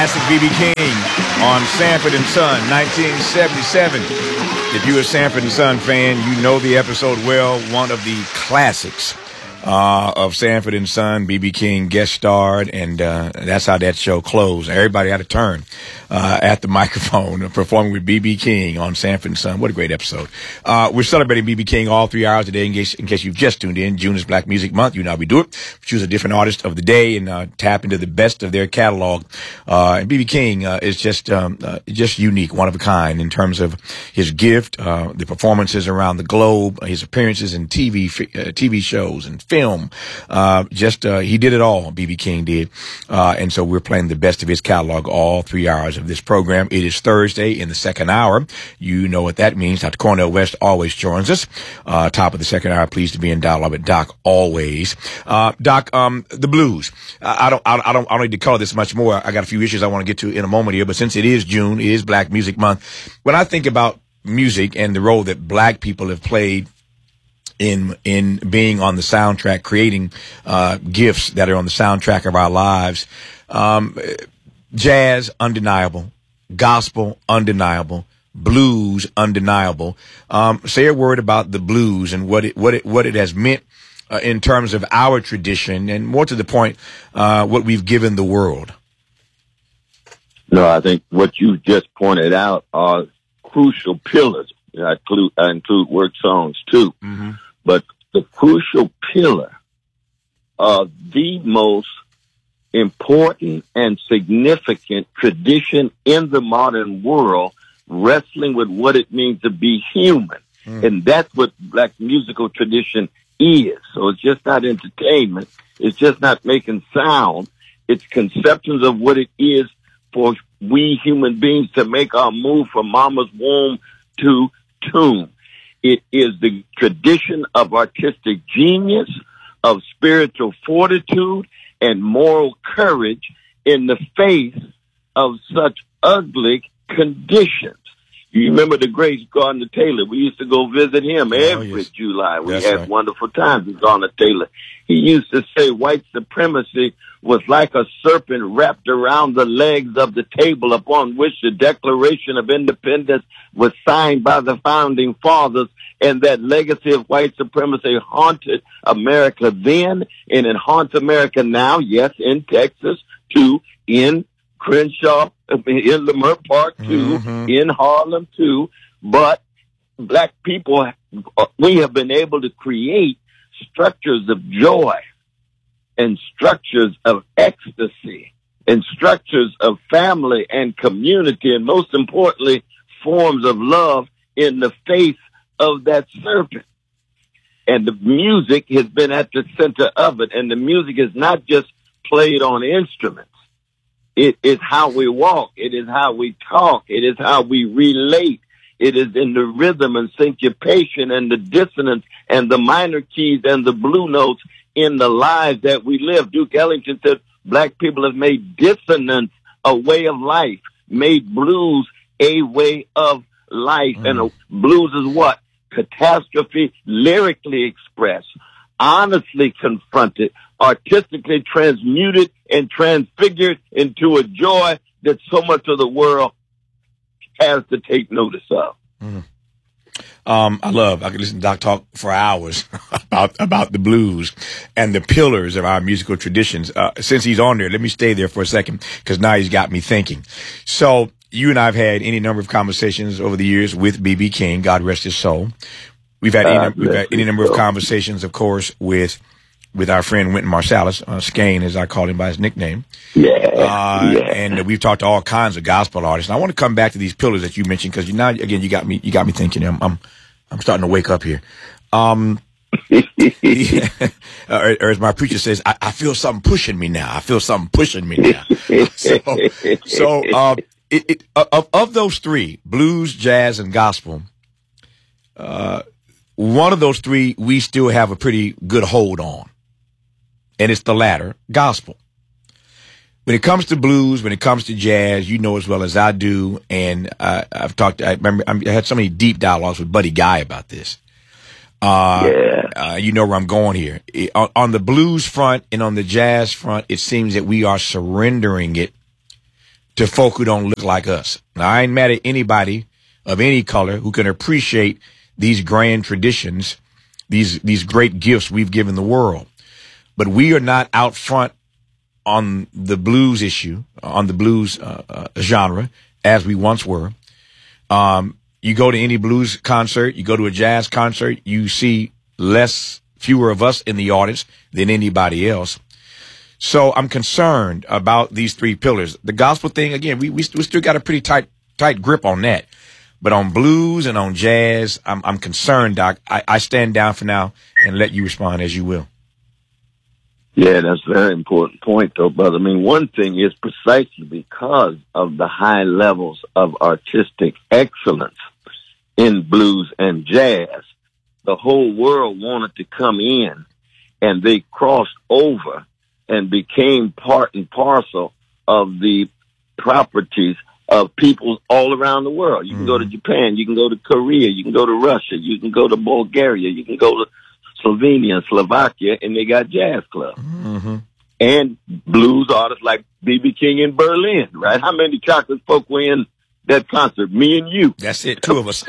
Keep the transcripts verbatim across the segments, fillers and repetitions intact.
classic B B King on Sanford and Son, nineteen seventy-seven. If you're a Sanford and Son fan, you know the episode well. One of the classics uh, of Sanford and Son. B B King guest starred, and uh, that's how that show closed. Everybody had a turn uh, at the microphone performing with B B King on Sanford and Son. What a great episode. Uh, we're celebrating B B King all three hours today. In case, in case you've just tuned in, June is Black Music Month. You know how we do it. We choose a different artist of the day and uh, tap into the best of their catalog. Uh, and B B King uh, is just um, uh, just unique, one of a kind in terms of his gift, uh, the performances around the globe, his appearances in T V uh, T V shows and film. Uh, just uh, he did it all. B B King did, uh, and so we're playing the best of his catalog all three hours of this program. It is Thursday in the second hour. You know what that means. Doctor Cornell West always joins us. Uh, top of the second hour. Pleased to be in dialogue with Doc always. Uh, Doc, um, the blues. I, I don't, I, I don't, I don't need to color this much more. I got a few issues I want to get to in a moment here, but since it is June, it is Black Music Month. When I think about music and the role that black people have played in in being on the soundtrack, creating uh gifts that are on the soundtrack of our lives, um jazz undeniable, gospel undeniable, blues undeniable. Um say a word about the blues and what it what it what it has meant uh, in terms of our tradition, and more to the point, uh what we've given the world. No, I think what you just pointed out are crucial pillars. I include, I include work songs too. Mm-hmm. But the crucial pillar of the most important and significant tradition in the modern world, wrestling with what it means to be human. Mm. And that's what black musical tradition is. So it's just not entertainment. It's just not making sound. It's conceptions of what it is for we human beings to make our move from mama's womb to tomb. It is the tradition of artistic genius, of spiritual fortitude, and moral courage in the face of such ugly conditions. You remember the great Gardner Taylor? We used to go visit him every oh, yes. July. We That's had right. wonderful times with Gardner Taylor. He used to say white supremacy was like a serpent wrapped around the legs of the table upon which the Declaration of Independence was signed by the founding fathers, and that legacy of white supremacy haunted America then, and it haunts America now, yes, in Texas, too, in Crenshaw, in Lamar Park, too, mm-hmm. in Harlem, too. But black people, we have been able to create structures of joy and structures of ecstasy and structures of family and community, and most importantly, forms of love in the face of that serpent. And the music has been at the center of it. And the music is not just played on instruments. It is how we walk. It is how we talk. It is how we relate. It is in the rhythm and syncopation and the dissonance and the minor keys and the blue notes in the lives that we live. Duke Ellington said black people have made dissonance a way of life, made blues a way of life. Mm. And a, blues is what? Catastrophe, lyrically expressed, honestly confronted, artistically transmuted and transfigured into a joy that so much of the world has to take notice of. Mm. Um, I love, I could listen to Doc talk for hours about, about the blues and the pillars of our musical traditions. Uh, since he's on there, let me stay there for a second, because now he's got me thinking. So you and I have had any number of conversations over the years with B B King, God rest his soul. We've had, any, we've had any number of conversations, of course, with, with our friend Wynton Marsalis, uh, Skane, as I call him by his nickname. Yeah, uh, yeah. And uh, we've talked to all kinds of gospel artists. And I want to come back to these pillars that you mentioned, because you now, again, you got me, you got me thinking. I'm, I'm, I'm starting to wake up here. Um, yeah, or, or as my preacher says, I, I feel something pushing me now. I feel something pushing me now. so, so, uh, it, it, of, of those three, blues, jazz, and gospel, uh, one of those three we still have a pretty good hold on. And it's the latter, gospel. When it comes to blues, when it comes to jazz, you know as well as I do, and uh, I've talked, I remember I had so many deep dialogues with Buddy Guy about this. Uh, yeah. uh, you know where I'm going here. It, on, on the blues front and on the jazz front, it seems that we are surrendering it to folk who don't look like us. Now, I ain't mad at anybody of any color who can appreciate these grand traditions, these these great gifts we've given the world. But we are not out front on the blues issue, on the blues uh, uh, genre, as we once were. Um, you go to any blues concert, you go to a jazz concert, you see less, fewer of us in the audience than anybody else. So I'm concerned about these three pillars. The gospel thing, again, we, we, we still got a pretty tight, tight grip on that. But on blues and on jazz, I'm, I'm concerned, Doc. I, I stand down for now and let you respond as you will. Yeah, that's a very important point, though, brother. I mean, one thing is precisely because of the high levels of artistic excellence in blues and jazz, the whole world wanted to come in, and they crossed over and became part and parcel of the properties of people all around the world. You can mm-hmm. go to Japan, you can go to Korea, you can go to Russia, you can go to Bulgaria, you can go to Slovenia and Slovakia, and they got jazz clubs. Mm-hmm. And blues artists like B B King in Berlin, right? How many chocolate folk were in that concert? Me and you. That's it, two of us.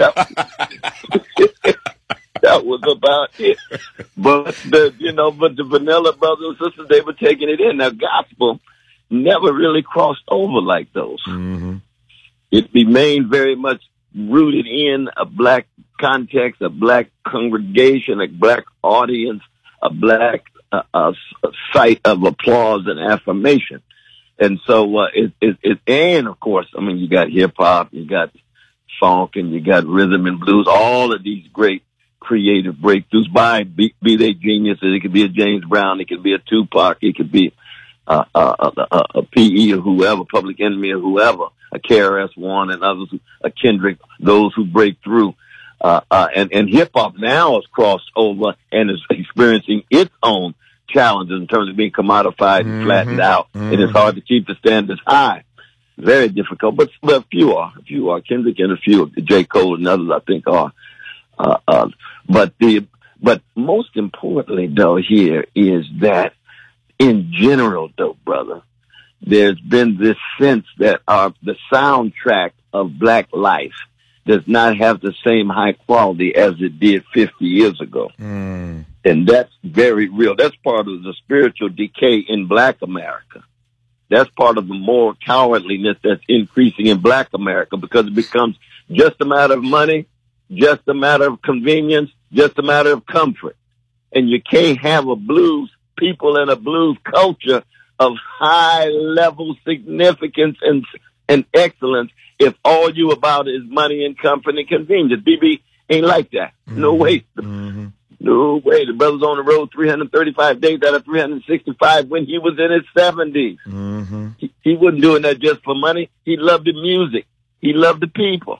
That was about it. But the, you know, but the Vanilla brothers and sisters, they were taking it in. Now, gospel never really crossed over like those. Mm-hmm. It remained very much rooted in a black context, a black congregation, a black audience, a black uh, uh, site of applause and affirmation. And so, uh, it, it, it, and of course, I mean, you got hip hop, you got funk, and you got rhythm and blues, all of these great creative breakthroughs by be, be they geniuses. It could be a James Brown, it could be a Tupac, it could be uh, uh, a, a, a P E or whoever, Public Enemy or whoever, a K R S One and others, a Kendrick, those who break through. Uh, uh, and, and hip hop now has crossed over and is experiencing its own challenges in terms of being commodified and mm-hmm. flattened out. Mm-hmm. And it's hard to keep the standards high. Very difficult, but, but a few are. A few are. Kendrick and a few, J. Cole and others, I think, are. Uh, uh, but the, but most importantly, though, here is that in general, though, brother, there's been this sense that our, the soundtrack of black life does not have the same high quality as it did fifty years ago. Mm. And that's very real. That's part of the spiritual decay in black America. That's part of the moral cowardliness that's increasing in black America because it becomes just a matter of money, just a matter of convenience, just a matter of comfort. And you can't have a blues, people in a blues culture of high level significance and, and excellence if all you about is money and comfort and convenience. B B ain't like that. Mm-hmm. No way. Mm-hmm. No way. The brother's on the road three hundred thirty-five days out of three hundred sixty-five when he was in his seventies. Mm-hmm. He, he wasn't doing that just for money. He loved the music. He loved the people.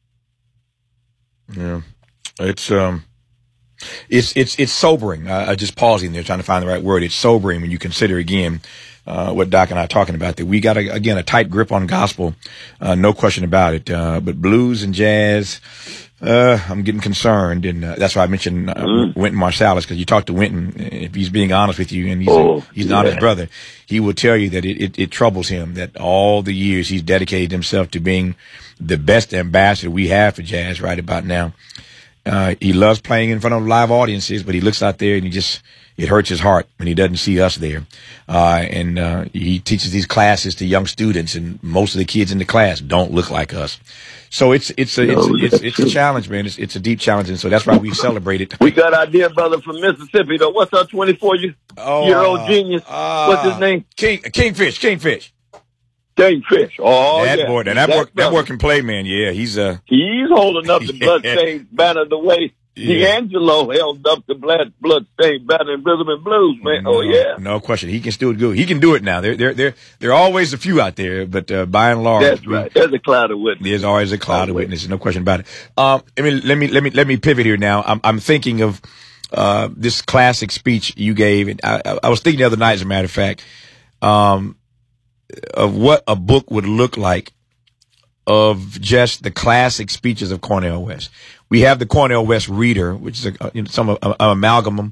Yeah. It's, um, it's, it's, it's sobering. I, I just pausing there trying to find the right word. It's sobering when you consider again, uh, what Doc and I are talking about, that we got a, again, a tight grip on gospel. Uh, no question about it. Uh, but blues and jazz, uh, I'm getting concerned. And, uh, that's why I mentioned, uh, mm. Wynton Marsalis, because you talk to Wynton, if he's being honest with you, and he's, oh, a, he's an yeah. honest brother, he will tell you that it, it, it troubles him that all the years he's dedicated himself to being the best ambassador we have for jazz right about now. Uh, he loves playing in front of live audiences, but he looks out there and he just, it hurts his heart when he doesn't see us there. Uh, and, uh, he teaches these classes to young students, and most of the kids in the class don't look like us. So it's, it's a, it's, it's, it's, it's a challenge, man. It's, it's a deep challenge. And so that's why we celebrate it. We got our dear brother from Mississippi, though. What's our twenty-four year old genius? Uh, What's his name? King, Kingfish, Kingfish. Kingfish. Oh, that yeah. boy, that, that work, that work can play, man. Yeah, he's uh, he's holding up the yeah. bloodstained banner the way yeah. D'Angelo held up the blood bloodstained banner in rhythm and blues, man. No, oh yeah, no question. He can still do it. He can do it now. There, there, there, there are always a few out there, but uh, by and large, that's right. There's a cloud of witnesses. There's always a cloud of witnesses. No question about it. Um, I mean, let me, let me, let me pivot here now. I'm, I'm thinking of uh this classic speech you gave, and I, I was thinking the other night, as a matter of fact, um. of what a book would look like of just the classic speeches of Cornel West. We have the Cornel West Reader, which is a, you know, some a, a amalgam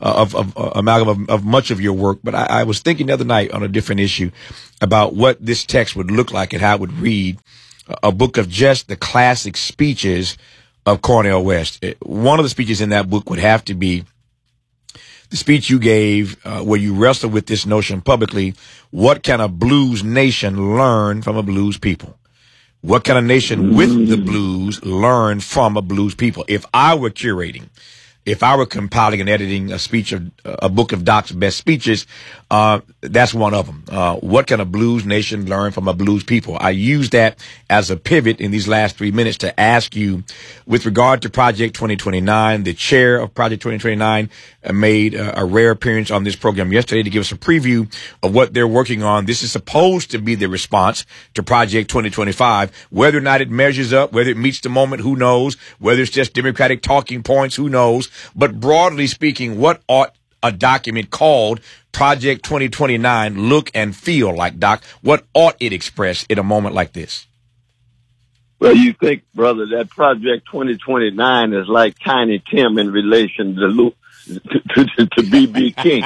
of, of, of amalgam of, of much of your work. But I, I was thinking the other night on a different issue about what this text would look like and how it would read, a book of just the classic speeches of Cornel West. One of the speeches in that book would have to be the speech you gave uh, where you wrestled with this notion publicly. What can a blues nation learn from a blues people? What can a nation with the blues learn from a blues people? If I were curating, if I were compiling and editing a speech of a book of Doc's best speeches, uh, that's one of them. Uh, what can a blues nation learn from a blues people? I use that as a pivot in these last three minutes to ask you, with regard to Project twenty twenty-nine, the chair of Project twenty twenty-nine made a, a rare appearance on this program yesterday to give us a preview of what they're working on. This is supposed to be the response to Project twenty twenty-five. Whether or not it measures up, whether it meets the moment, who knows? Whether it's just Democratic talking points, who knows? But broadly speaking, what ought a document called Project twenty twenty-nine look and feel like, Doc? What ought it express in a moment like this? Well, you think, brother, that Project twenty twenty-nine is like Tiny Tim in relation to Luke, to, to, to B B King.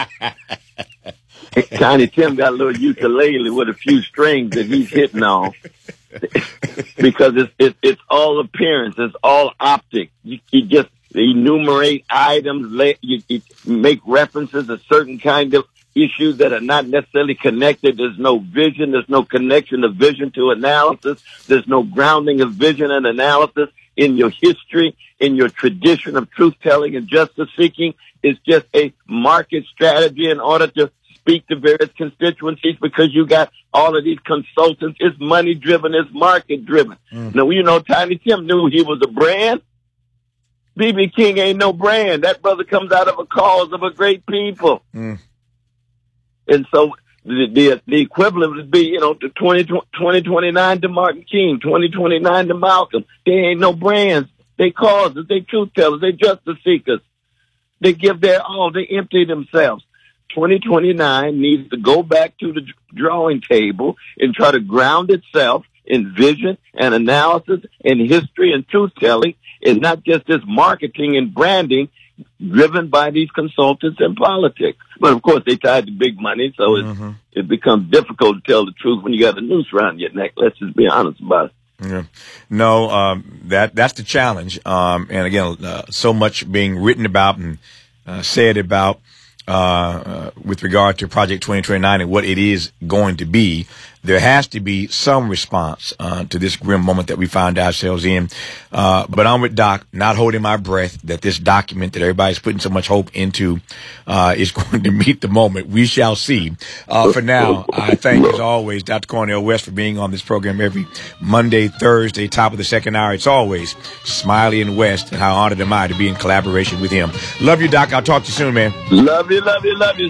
Tiny Tim got a little ukulele with a few strings that he's hitting on. Because it's, it's, it's all appearance. It's all optic. You, you just enumerate items, you, you make references to certain kind of issues that are not necessarily connected. There's no vision. There's no connection of vision to analysis. There's no grounding of vision and analysis in your history, in your tradition of truth-telling and justice-seeking. It's just a market strategy in order to speak to various constituencies because you got all of these consultants. It's money-driven. It's market-driven. Mm. Now, you know, Tiny Tim knew he was a brand. B B King ain't no brand. That brother comes out of a cause of a great people. Mm. And so the, the the equivalent would be, you know, to twenty twenty-nine to Martin King, twenty twenty-nine to Malcolm. They ain't no brands. They causes. They truth tellers. They justice seekers. They give their all. They empty themselves. twenty twenty-nine needs to go back to the drawing table and try to ground itself in vision and analysis and history and truth telling. It's not just this marketing and branding driven by these consultants and politics. But, of course, they tied to big money, so mm-hmm. it, it becomes difficult to tell the truth when you got a noose around your neck. Let's just be honest about it. Yeah. No, um, that that's the challenge. Um, and, again, uh, so much being written about and uh, said about uh, uh, with regard to Project twenty twenty-nine and what it is going to be. There has to be some response uh, to this grim moment that we find ourselves in. Uh, but I'm with Doc, not holding my breath that this document that everybody's putting so much hope into uh, is going to meet the moment. We shall see. Uh, for now, I thank, as always, Doctor Cornel West for being on this program every Monday, Thursday, top of the second hour. It's always Smiley and West, and how honored am I to be in collaboration with him. Love you, Doc. I'll talk to you soon, man. Love you, love you, love you.